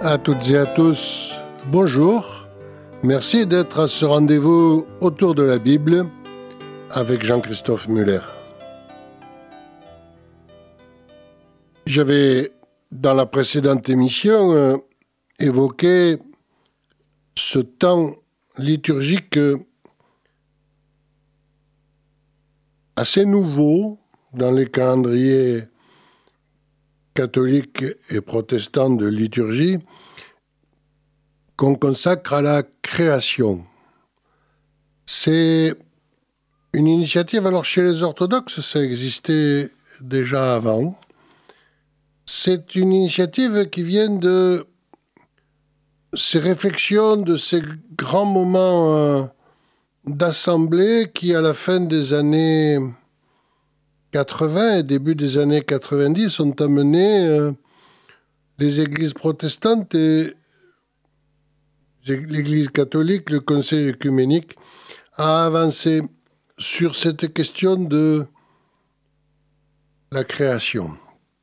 À toutes et à tous, bonjour. Merci d'être à ce rendez-vous autour de la Bible avec Jean-Christophe Muller. J'avais, dans la précédente émission, évoqué ce temps liturgique assez nouveau dans les calendriers catholiques et protestants de liturgie qu'on consacre à la création. C'est une initiative, alors chez les orthodoxes, ça existait déjà avant. C'est une initiative qui vient de ces réflexions, de ces grands moments d'assemblée qui, à la fin des années 80 et début des années 90, ont amené les églises protestantes et l'Église catholique, le Conseil œcuménique, à avancer sur cette question de la création.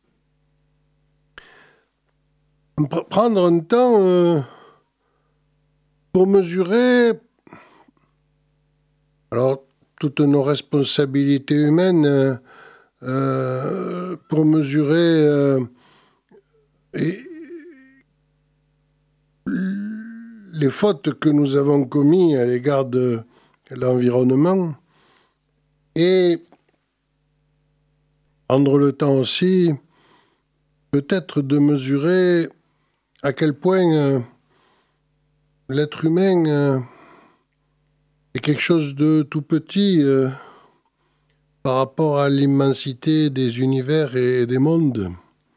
Prendre un temps pour mesurer alors toutes nos responsabilités humaines, pour mesurer les fautes que nous avons commises à l'égard de l'environnement et prendre le temps aussi peut-être de mesurer à quel point l'être humain est quelque chose de tout petit par rapport à l'immensité des univers et des mondes.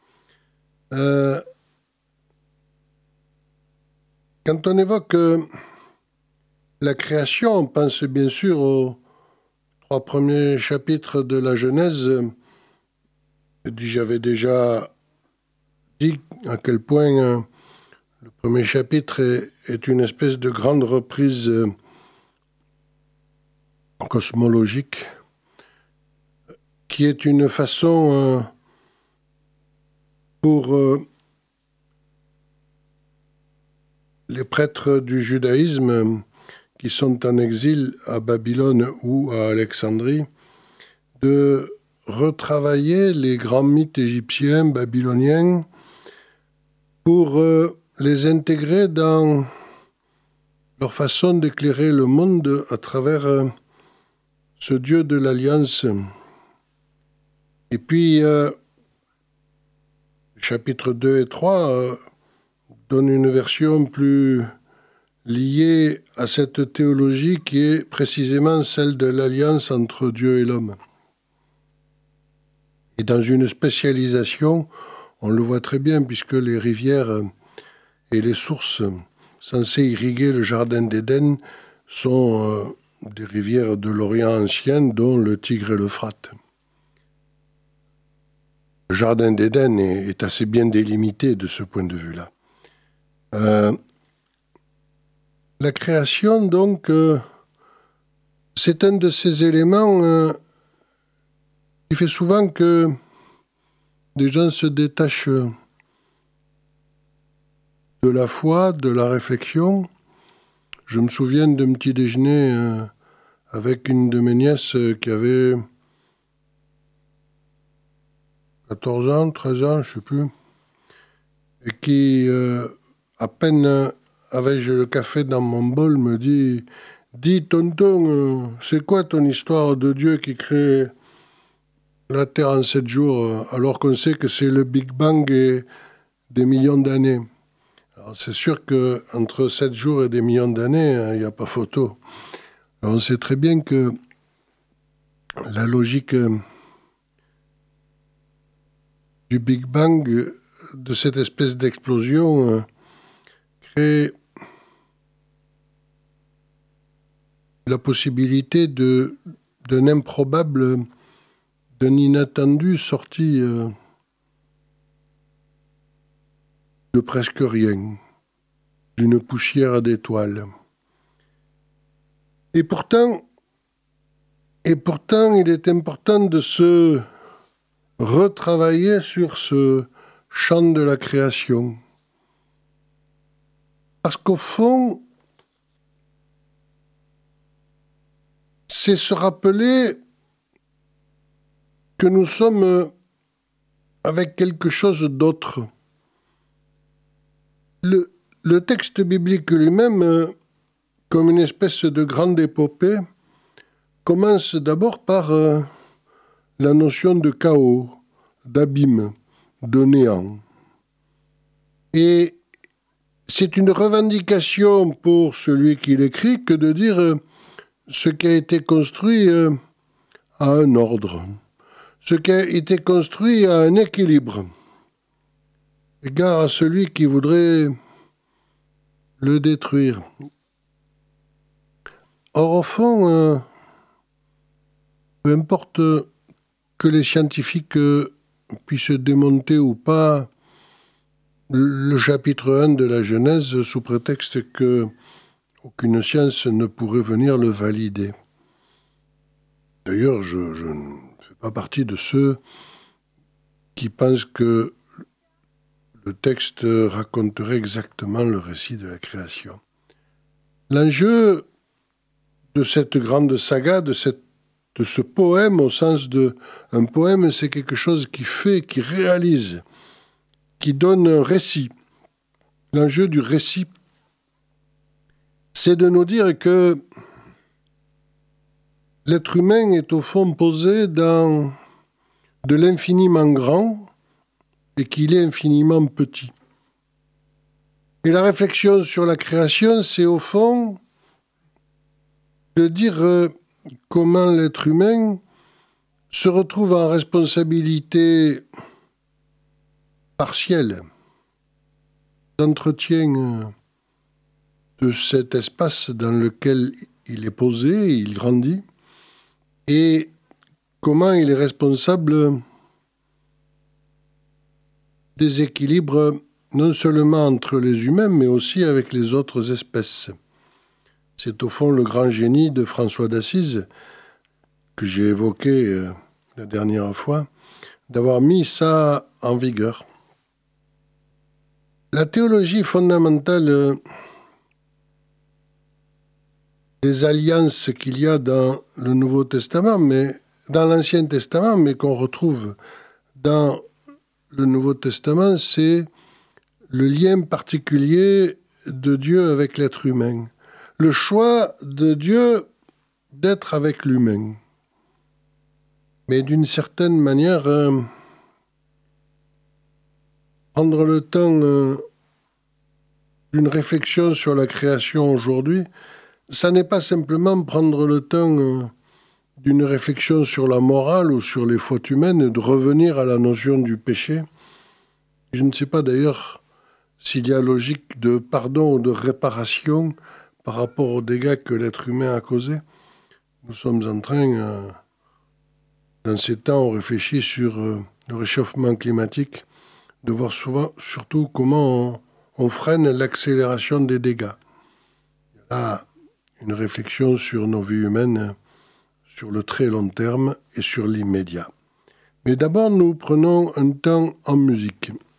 Quand on évoque la création, on pense bien sûr aux 3 premiers chapitres de la Genèse. J'avais déjà dit à quel point le premier chapitre est une espèce de grande reprise cosmologique qui est une façon pour les prêtres du judaïsme qui sont en exil à Babylone ou à Alexandrie de retravailler les grands mythes égyptiens, babyloniens, pour les intégrer dans leur façon d'éclairer le monde à travers ce Dieu de l'Alliance. Et puis, chapitres 2 et 3 donnent une version plus liée à cette théologie qui est précisément celle de l'alliance entre Dieu et l'homme. Et dans une spécialisation, on le voit très bien puisque les rivières et les sources censées irriguer le jardin d'Éden sont des rivières de l'Orient ancien, dont le Tigre et l'Euphrate. Le jardin d'Éden est assez bien délimité de ce point de vue-là. La création, donc, c'est un de ces éléments qui fait souvent que des gens se détachent de la foi, de la réflexion. Je me souviens d'un petit déjeuner avec une de mes nièces qui avait 14 ans, 13 ans, je ne sais plus, et qui, à peine avais-je le café dans mon bol, me dit « Dis, tonton, c'est quoi ton histoire de Dieu qui crée la Terre en 7 jours, alors qu'on sait que c'est le Big Bang et des millions d'années ?» Alors c'est sûr qu'entre 7 jours et des millions d'années, il n'y a pas photo. Alors on sait très bien que la logique du Big Bang, de cette espèce d'explosion, crée la possibilité d'un improbable, d'un inattendu sorti de presque rien, d'une poussière d'étoiles. Et pourtant, il est important de se retravailler sur ce champ de la création. Parce qu'au fond, c'est se rappeler que nous sommes avec quelque chose d'autre. Le texte biblique lui-même, comme une espèce de grande épopée, commence d'abord par la notion de chaos, d'abîme, de néant. Et c'est une revendication pour celui qui l'écrit que de dire ce qui a été construit à un ordre, ce qui a été construit à un équilibre. Égard à celui qui voudrait le détruire. Or, au fond, peu importe que les scientifiques puissent démonter ou pas le chapitre 1 de la Genèse sous prétexte que aucune science ne pourrait venir le valider. D'ailleurs, je ne fais pas partie de ceux qui pensent que le texte raconterait exactement le récit de la création. L'enjeu de cette grande saga, de ce poème, au sens de... Un poème, c'est quelque chose qui fait, qui réalise, qui donne un récit. L'enjeu du récit, c'est de nous dire que l'être humain est au fond posé dans de l'infiniment grand et qu'il est infiniment petit. Et la réflexion sur la création, c'est au fond de dire comment l'être humain se retrouve en responsabilité partielle d'entretien de cet espace dans lequel il est posé, il grandit, et comment il est responsable des équilibres non seulement entre les humains, mais aussi avec les autres espèces. C'est au fond le grand génie de François d'Assise, que j'ai évoqué la dernière fois, d'avoir mis ça en vigueur. La théologie fondamentale des alliances qu'il y a dans le Nouveau Testament, mais dans l'Ancien Testament, mais qu'on retrouve dans le Nouveau Testament, c'est le lien particulier de Dieu avec l'être humain. Le choix de Dieu d'être avec l'humain. Mais d'une certaine manière, prendre le temps d'une réflexion sur la création aujourd'hui, ça n'est pas simplement prendre le temps d'une réflexion sur la morale ou sur les fautes humaines, de revenir à la notion du péché. Je ne sais pas d'ailleurs s'il y a logique de pardon ou de réparation par rapport aux dégâts que l'être humain a causés. Nous sommes en train, dans ces temps, on réfléchit sur le réchauffement climatique, de voir surtout comment on freine l'accélération des dégâts. Il y a une réflexion sur nos vies humaines, sur le très long terme et sur l'immédiat. Mais d'abord, nous prenons un temps en musique.